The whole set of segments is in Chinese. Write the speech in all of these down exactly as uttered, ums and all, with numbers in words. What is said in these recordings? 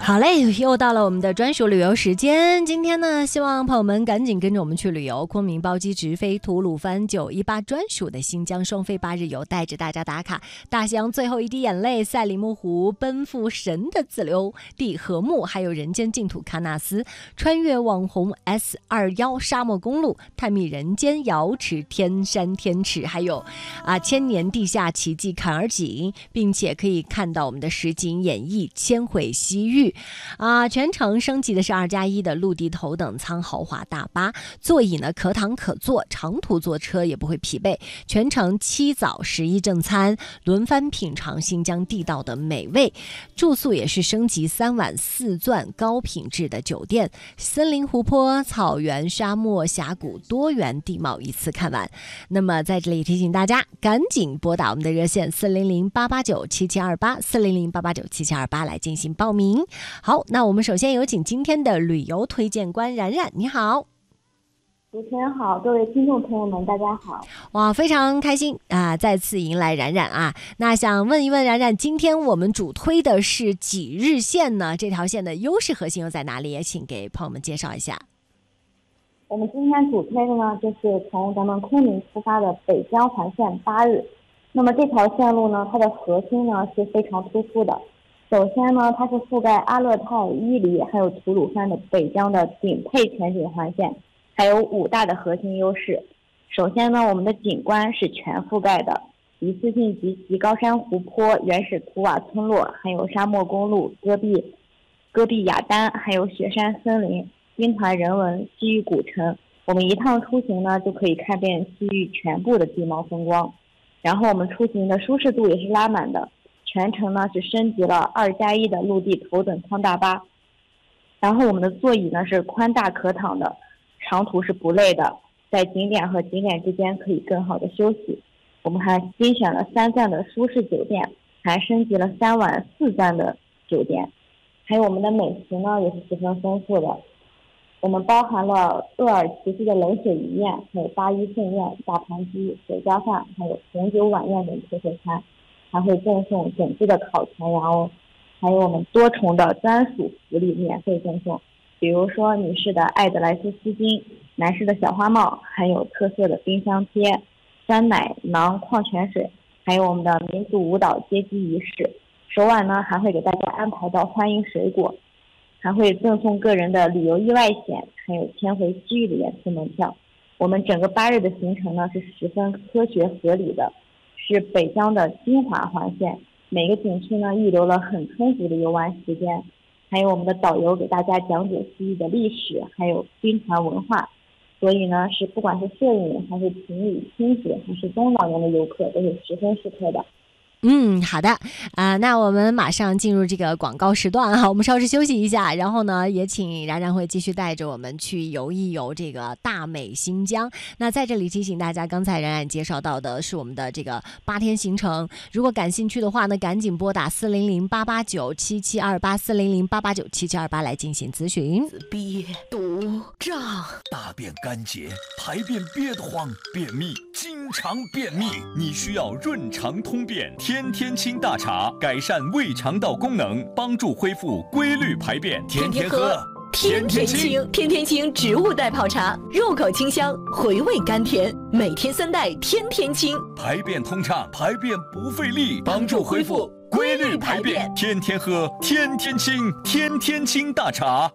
好嘞，又到了我们的专属旅游时间。今天呢，希望朋友们赶紧跟着我们去旅游。昆明包机直飞吐鲁番九一八专属的新疆双飞八日游，带着大家打卡大西洋最后一滴眼泪、赛里木湖、奔赴神的自留地禾木，还有人间净土喀纳斯，穿越网红 S 二十一 沙漠公路，探秘人间瑶池天山天池，还有啊千年地下奇迹坎儿井，并且可以看到我们的实景演绎千回西域。啊，全程升级的是二加一的陆地头等舱豪华大巴，座椅呢可躺可坐，长途坐车也不会疲惫。全程七早十一正餐，轮番品尝新疆地道的美味。住宿也是升级三晚四钻高品质的酒店，森林、湖泊、草原、沙漠、峡谷多元地貌一次看完。那么在这里提醒大家，赶紧拨打我们的热线四零零八八九七七二八四零零八八九七七二八来进行报名。好，那我们首先有请今天的旅游推荐官冉冉，你好。 主持人好，各位听众朋友们，大家好。 哇，非常开心啊，再次迎来冉冉啊。那想问一问冉冉，今天我们主推的是几日线呢？这条线的优势核心又在哪里？也请给朋友们介绍一下。 我们今天主推的呢，就是从咱们昆明出发的北疆环线八日。那么这条线路呢，它的核心呢是非常突出的。首先呢，它是覆盖阿勒泰、伊犁还有吐鲁番的北疆的顶配全景环线，还有五大的核心优势。首先呢，我们的景观是全覆盖的，一次性集齐高山湖泊、原始图瓦村落，还有沙漠公路、戈壁、戈壁雅丹，还有雪山森林、兵团人文、西域古城。我们一趟出行呢，就可以看遍西域全部的地貌风光。然后我们出行的舒适度也是拉满的。全程呢是升级了二加一的陆地头等舱大巴，然后我们的座椅呢是宽大可躺的，长途是不累的，在景点和景点之间可以更好的休息。我们还精选了三钻的舒适酒店，还升级了三晚四钻的酒店，还有我们的美食呢也是十分丰富的。我们包含了鄂尔齐式的冷水鱼宴，还有八一盛宴、大盘鸡、水饺饭，还有红酒晚宴等特色餐。还会赠送整只的烤全羊哦，还有我们多重的专属福利免费赠送，比如说女士的爱德莱斯丝巾，男士的小花帽，还有特色的冰箱贴、酸奶、馕、矿泉水，还有我们的民族舞蹈接机仪式。首晚呢还会给大家安排到欢迎水果，还会赠送个人的旅游意外险，还有千回西域的演出门票。我们整个八日的行程呢是十分科学合理的，是北疆的精华环线，每个景区呢预留了很充足的游玩时间，还有我们的导游给大家讲解西域的历史，还有兵团文化，所以呢是不管是摄影还是情侣、亲子还是中老年的游客都是十分适合的。 嗯，好的啊、呃，那我们马上进入这个广告时段哈，我们稍事休息一下，然后呢，也请冉冉会继续带着我们去游一游这个大美新疆。那在这里提醒大家，刚才冉冉介绍到的是我们的这个八天行程，如果感兴趣的话呢，赶紧拨打四零零八八九七七二八四零零八八九七七二八来进行咨询。 憋、肚胀、 大便干结、排便憋得慌、便秘、经常便秘，你需要润肠通便天天清大茶，改善胃肠道功能，帮助恢复规律排便。天天喝， 天天清。天天清植物代泡茶，入口清香，回味甘甜，每天三袋，天天清， 排便通畅，排便不费力，帮助恢复规律排便。天天喝，天天清，天天清大茶。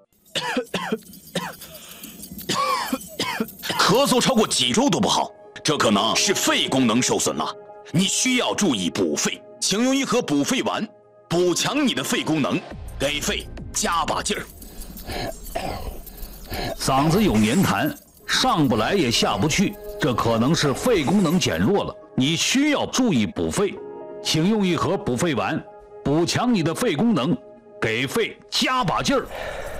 咳嗽超过几周都不好，这可能是肺功能受损了。你需要注意补肺，请用一盒补肺丸，补强你的肺功能，给肺加把劲儿。 嗓子有黏痰，上不来也下不去，这可能是肺功能减弱了，你需要注意补肺，请用一盒补肺丸，补强你的肺功能，给肺加把劲儿。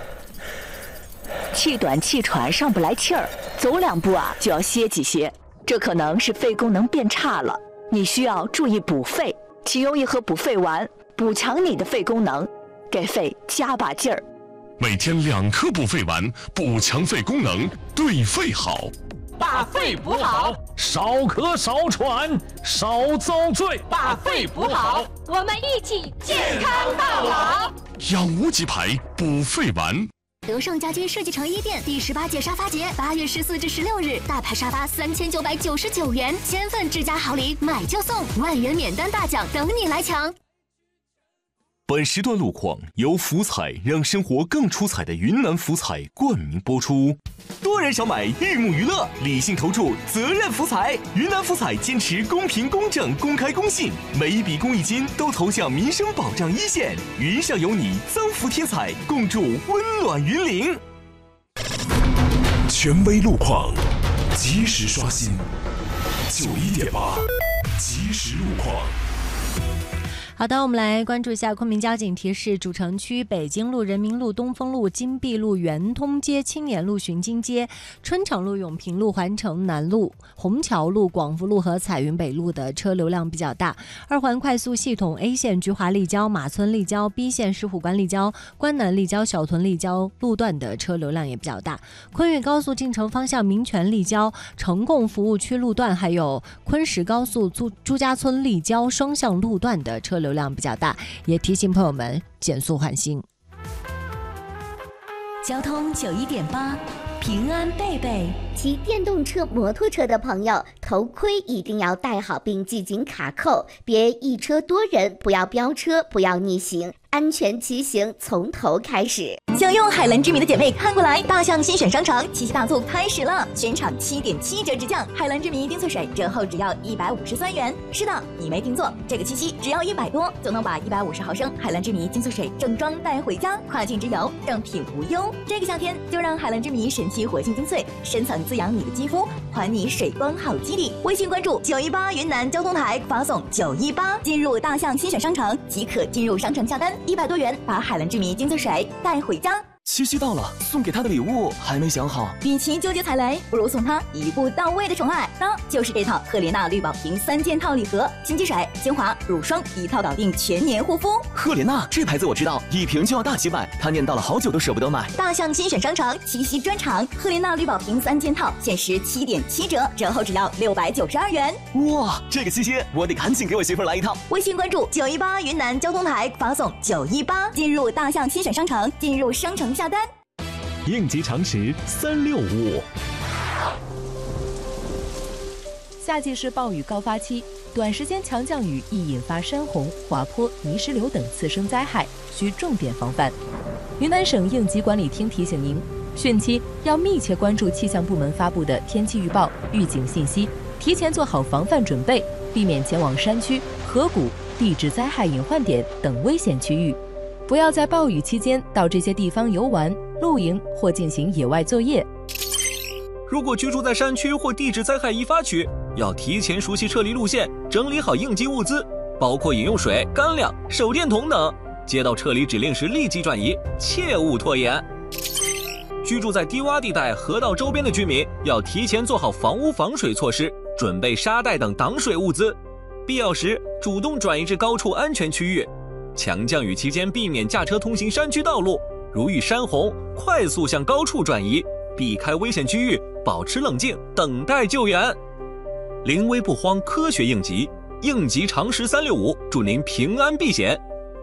气短气喘上不来气儿，走两步啊就要歇几歇，这可能是肺功能变差了，你需要注意补肺，请用一盒补肺丸，补强你的肺功能，给肺加把劲儿。 每天两颗补肺丸，补强肺功能，对肺好。 把肺补好， 少咳少喘少遭罪， 把肺补好，我们一起健康到老。 养无极牌补肺丸。 德胜家居设计城一店第十八届沙发节，八月十四至十六日，大牌沙发三千九百九十九元，千份智家好礼，买就送，万元免单大奖等你来抢。 本时段路况由福彩让生活更出彩的云南福彩冠名播出。多人少买，玉木娱乐，理性投注，责任福彩。云南福彩坚持公平、公正、公开、公信，每一笔公益金都投向民生保障一线。云上有你，增福添彩，共筑温暖云岭。 权威路况，及时刷新。九一点八，及时路况。 好的，我们来关注一下昆明交警提示：主城区北京路、人民路、东风路、金碧路、圆通街、青年路、巡京街、春城路、永平路、环城南路、虹桥路、广福路和彩云北路的车流量比较大。二环快速系统 A 线菊华立交、马村立交、B 线石虎关立交、关南立交、小屯立交路段的车流量也比较大。昆豫高速进城方向民权立交、呈贡服务区路段，还有昆石高速朱朱家村立交双向路段的车流量比较大，也提醒朋友们减速缓行。 交通九一点八，平安贝贝。 骑电动车、摩托车的朋友，头盔一定要戴好并系紧卡扣，别一车多人，不要飙车，不要逆行，安全骑行从头开始。 想用海蓝之谜的姐妹看过来，大象新选商城七夕大促开始了，全场七点七折直降，海蓝之谜丁翠水折后只要一百五十三元。是的，你没听错，这个七夕只要一百多就能把一百五十毫升海蓝之谜丁翠水正装带回家，跨境之游正品无忧。这个夏天就让海蓝之谜神奇活性精粹深层滋养你的肌肤，还你水光好肌理。微信关注九一八云南交通台，发送九一八进入大象新选商城即可进入商城下单，一百多元把海蓝之谜精粹水带回家。 七夕到了，送给他的礼物还没想好。 与其纠结踩雷，不如送他一步到位的宠爱，那就是这套赫莲娜绿宝瓶三件套礼盒，新机水、精华、乳霜一套搞定全年护肤。 赫莲娜这牌子我知道，一瓶就要大几百，他念叨了好久都舍不得买。 大象新选商城七夕专场，赫莲娜绿宝瓶三件套限时七点七折，折后只要六百九十二元。 哇，这个七夕我得赶紧给我媳妇来一套。 微信关注九一八云南交通台，发送九一八进入大象新选商城，进入商城下单。 应急常识三六五。 夏季是暴雨高发期，短时间强降雨易引发山洪、滑坡、泥石流等次生灾害，需重点防范。云南省应急管理厅提醒您，汛期要密切关注气象部门发布的天气预报、预警信息，提前做好防范准备，避免前往山区、河谷、地质灾害隐患点等危险区域。不要在暴雨期间到这些地方游玩、露营或进行野外作业。 如果居住在山区或地质灾害易发区，要提前熟悉撤离路线，整理好应急物资，包括饮用水、干粮、手电筒等。接到撤离指令时立即转移，切勿拖延。居住在低洼地带、河道周边的居民，要提前做好房屋防水措施，准备沙袋等挡水物资，必要时主动转移至高处安全区域。强降雨期间避免驾车通行山区道路，如遇山洪，快速向高处转移，避开危险区域，保持冷静，等待救援。临危不慌，科学应急，应急常识三六五，祝您平安避险。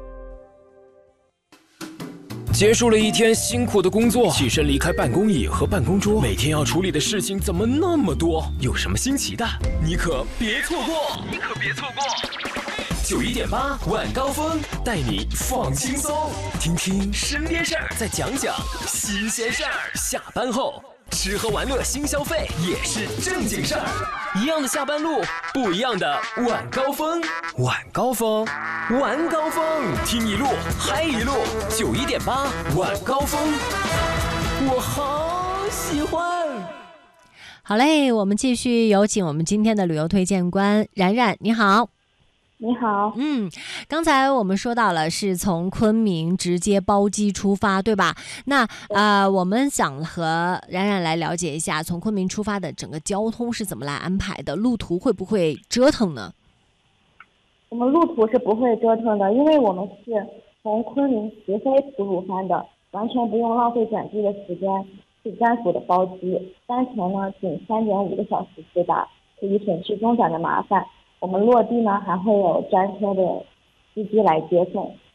结束了一天辛苦的工作，起身离开办公椅和办公桌，每天要处理的事情怎么那么多？有什么新奇的，你可别错过！你可别错过！九一点八晚高峰带你放轻松，听听身边事儿，再讲讲新鲜事儿。下班后吃喝玩乐新消费也是正经事儿，一样的下班路，不一样的晚高峰。晚高峰，晚高峰，听一路嗨一路。九一点八晚高峰，我好喜欢。 好嘞，我们继续有请我们今天的旅游推荐官冉冉，你好。 你好， 嗯，刚才我们说到了是从昆明直接包机出发，对吧？那呃，我们想和冉冉来了解一下，从昆明出发的整个交通是怎么来安排的？路途会不会折腾呢？ 我们路途是不会折腾的，因为我们是从昆明直飞吐鲁番的，完全不用浪费转机的时间，是专属的包机，单程呢仅三点五个小时直达，可以省去中转的麻烦。我们落地呢还会有专车的司机来接送，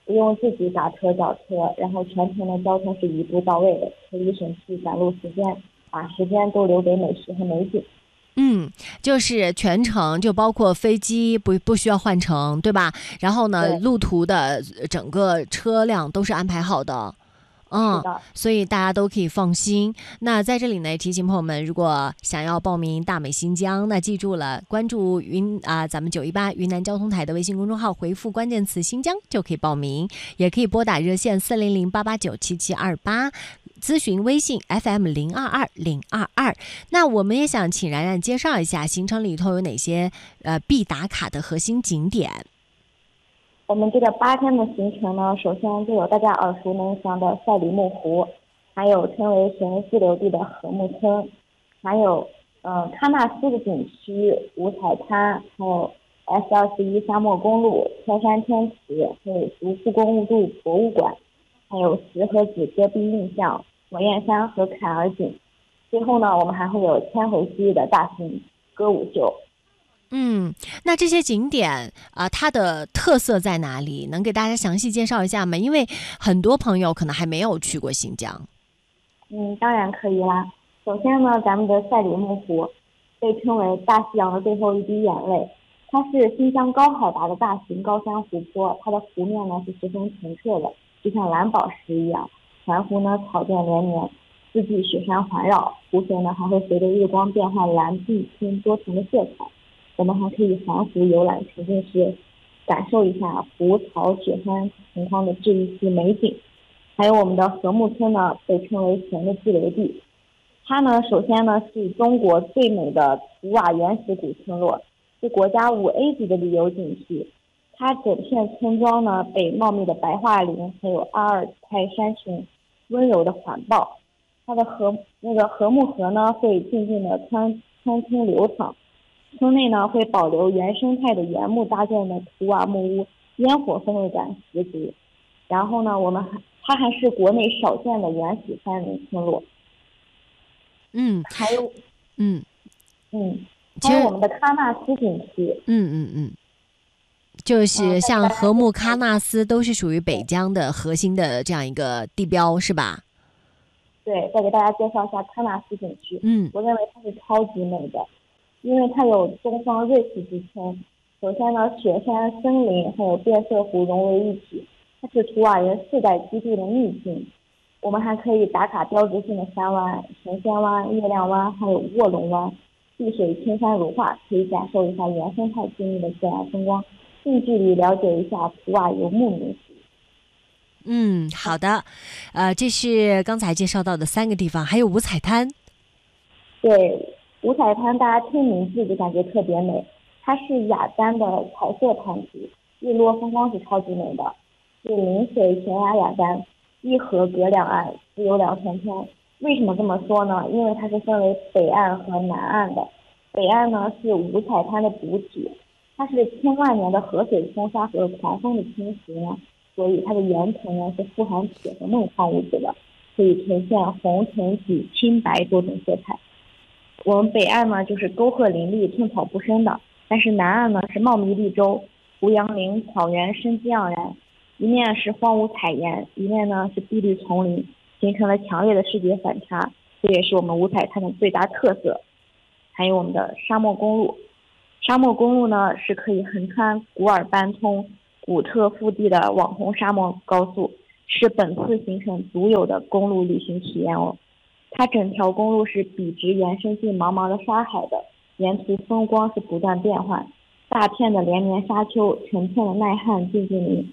不用自己打车找车，然后全程的交通是一步到位的，可以省去赶路时间，把时间都留给美食和美景。 嗯，就是全程就包括飞机不不需要换乘，对吧？然后呢，路途的整个车辆都是安排好的。嗯，所以大家都可以放心。那在这里呢，提醒朋友们，如果想要报名大美新疆，那记住了，关注云啊、呃，咱们九一八云南交通台的微信公众号，回复关键词新疆就可以报名，也可以拨打热线四零零八八九七七二八。咨询微信 F M 零二二零二二。那我们也想请然然介绍一下行程里头有哪些呃必打卡的核心景点。 我们这个八天的行程呢，首先就有大家耳熟能详的赛里木湖，还有称为神自留地的禾木村，还有呃喀纳斯的景区五彩滩，还有 S 二十一沙漠公路、天山天池，还有独库公路渡博物馆，还有石河子戈壁印象、火焰山和坎儿井。最后呢，我们还会有千回西的大型歌舞秀。 嗯，那这些景点啊、呃，它的特色在哪里？能给大家详细介绍一下吗？因为很多朋友可能还没有去过新疆。 嗯，当然可以啦。首先呢，咱们的赛里木湖被称为大西洋的最后一滴眼泪，它是新疆高海拔的大型高山湖泊，它的湖面呢是十分澄澈的，就像蓝宝石一样。环湖呢草甸连绵，四季雪山环绕，湖水呢还会随着日光变换蓝、碧、青多重的色彩。我们还可以环湖游览沉浸式，感受一下湖草雪山情况的治愈系美景。还有我们的禾木村呢，被称为神的自留地。它呢，首先呢是中国最美的图瓦原始古村落，是国家五 A 级的旅游景区。它整片村庄呢被茂密的白桦林还有阿尔泰山群温柔的环抱。它的禾那个禾木河呢会静静的穿穿村流淌。村内呢会保留原生态的原木搭建的图瓦木屋，烟火氛围感十足。然后呢，我们还它还是国内少见的原始山林村落。 嗯， 还有， 嗯嗯，还有我们的喀纳斯景区。 嗯嗯嗯，就是像禾木、喀纳斯都是属于北疆的核心的这样一个地标，是吧？ 对，再给大家介绍一下喀纳斯景区。 嗯， 我认为它是超级美的。因为它有东方瑞士之称。首先呢，雪山、森林还有变色湖融为一体，它是图瓦人世代居住的秘境。我们还可以打卡标志性的山湾，神仙湾、月亮湾还有卧龙湾，碧水青山如画，可以感受一下原生态静谧的自然风光，近距离了解一下图瓦游牧民俗。 嗯，好的，呃，这是刚才介绍到的三个地方，还有五彩滩。 对。五彩滩大家听名字就感觉特别美，它是雅丹的彩色滩体，日落风光是超级美的，是临水悬崖雅丹，一河隔两岸，自有两片天。为什么这么说呢？因为它是分为北岸和南岸的，北岸呢是五彩滩的主体，它是千万年的河水冲刷和狂风的侵蚀呢，所以它的岩层呢是富含铁和锰矿物质的，可以呈现红、橙、紫、青、白多种色彩。我们北岸呢就是沟壑林立，寸草不生的，但是南岸呢是茂密绿洲，胡杨林草原生机盎然，一面是荒芜采岩，一面呢是碧绿丛林，形成了强烈的视觉反差，这也是我们五彩滩的最大特色。还有我们的沙漠公路，沙漠公路呢是可以横穿古尔班通古特腹地的网红沙漠高速，是本次行程独有的公路旅行体验哦。它整条公路是笔直延伸进茫茫的沙海的，沿途风光是不断变换，大片的连绵沙丘，成片的耐旱静静林，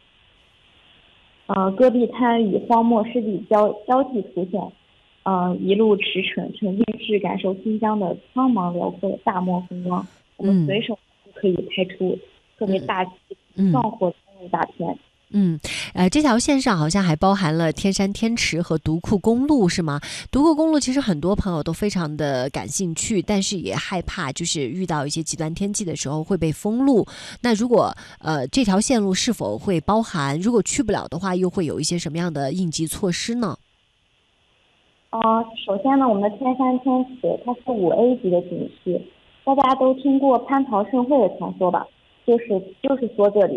呃，戈壁滩与荒漠湿地交交替出现，呃，一路驰骋，沉浸式感受新疆的苍茫辽阔的大漠风光。我们随手可以拍出特别大气、嗯、壮阔的公路大片。 嗯，呃，这条线上好像还包含了天山天池和独库公路，是吗？独库公路其实很多朋友都非常的感兴趣，但是也害怕就是遇到一些极端天气的时候会被封路。那如果呃这条线路是否会包含？如果去不了的话，又会有一些什么样的应急措施呢？ 呃，首先呢，我们的天山天池它是五 A 级的景区，大家都听过蟠桃盛会的传说吧？就是就是说这里的。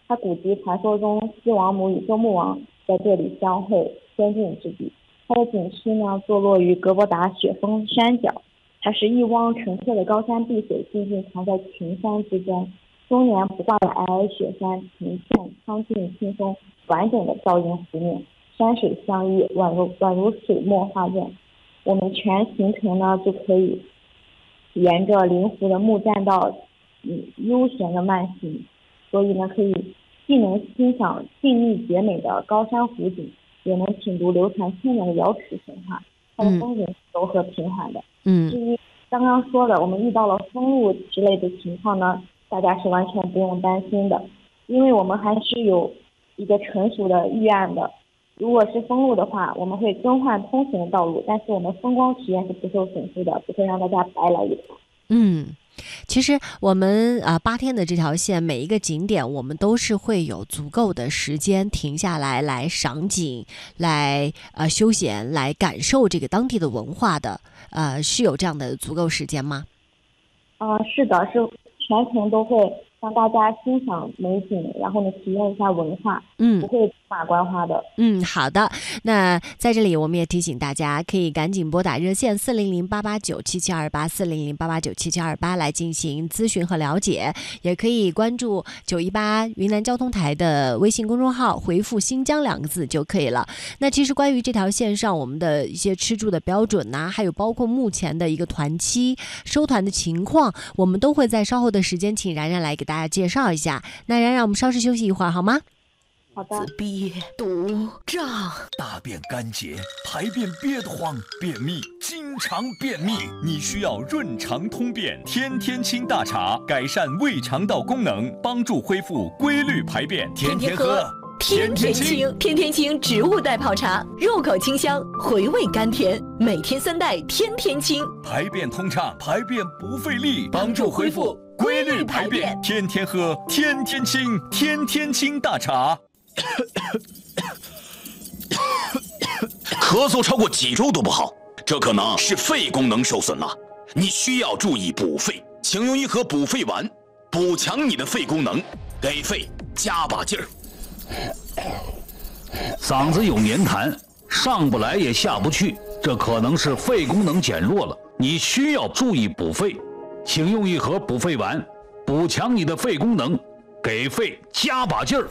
它古籍传说中西王母与周穆王在这里相会，仙境之地。它的景区呢坐落于格博达雪峰山脚，它是一汪澄澈的高山碧水，静静藏在群山之中。终年不挂的皑皑雪山呈现苍劲轻松完整的倒映湖面，山水相依，宛如宛如水墨画卷。我们全行程呢就可以沿着临湖的木栈道嗯悠闲的慢行，所以呢可以既能欣赏静谧绝美的高山湖景，也能品读流传千年的瑶池神话。它的风景柔和平缓的。 嗯， 至于刚刚说的我们遇到了封路之类的情况呢，大家是完全不用担心的，因为我们还是有一个成熟的预案的。如果是封路的话，我们会更换通行的道路，但是我们风光体验是不受损失的，不会让大家白来一趟。 嗯，其实我们啊、呃、八天的这条线，每一个景点我们都是会有足够的时间停下来来赏景，来呃休闲，来感受这个当地的文化的。呃，是有这样的足够时间吗？ 啊、呃，是的，是全程都会让大家欣赏美景，然后呢体验一下文化， 嗯， 不会马观花的。 嗯，好的。那在这里我们也提醒大家，可以赶紧拨打热线四零零八八九七七二八四零零八八九七七二八来进行咨询和了解，也可以关注九一八云南交通台的微信公众号，回复新疆两个字就可以了。那其实关于这条线上我们的一些吃住的标准呐、啊，还有包括目前的一个团期收团的情况，我们都会在稍后的时间请冉冉来给大家介绍一下。那冉冉，我们稍事休息一会儿好吗？ 好的。 自闭、肚胀、 大便干结、排便憋得慌、便秘、经常便秘，你需要润肠通便天天清大茶，改善胃肠道功能，帮助恢复规律排便。天天喝， 天天清，天天清植物代泡茶，入口清香，回味甘甜，每天三袋，天天清， 排便通畅，排便不费力，帮助恢复规律排便。天天喝，天天清，天天清大茶。 咳嗽超过几周都不好，这可能是肺功能受损了。你需要注意补肺，请用一盒补肺丸，补强你的肺功能，给肺加把劲儿。 嗓子有黏痰，上不来也下不去，这可能是肺功能减弱了。你需要注意补肺，请用一盒补肺丸，补强你的肺功能，给肺加把劲儿。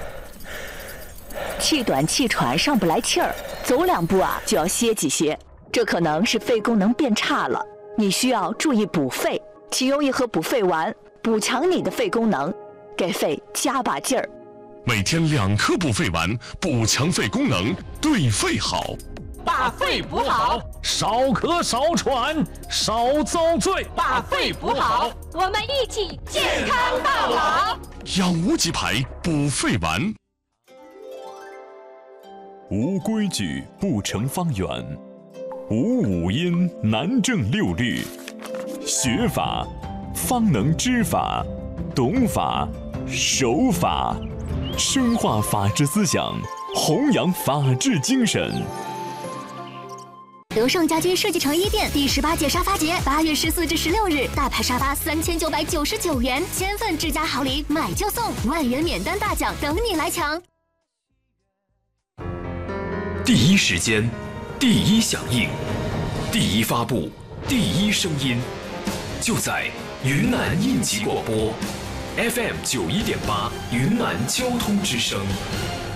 气短气喘上不来气儿，走两步啊就要歇几歇，这可能是肺功能变差了。你需要注意补肺，请用一盒补肺丸，补强你的肺功能，给肺加把劲儿。 每天两颗补肺丸，补强肺功能，对肺好。 把肺补好， 少咳少喘少遭罪。 把肺补好，我们一起健康到老。 养无极牌补肺丸。 无规矩不成方圆，无五音难正六律。学法方能知法，懂法守法，深化法治思想，弘扬法治精神。 德胜家居设计城一店第十八届沙发节，八月十四至十六日，大牌沙发三千九百九十九元，千份智家好礼，买就送，万元免单大奖等你来抢。 第一时间，第一响应，第一发布，第一声音，就在云南应急广播 F M 九一点八云南交通之声。